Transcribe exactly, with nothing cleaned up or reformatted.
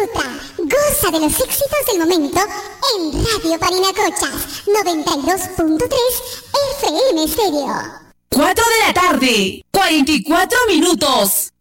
Disfruta, goza de los éxitos del momento en Radio Parinacochas noventa y dos punto tres F M Stereo. cuatro de la tarde, cuarenta y cuatro minutos.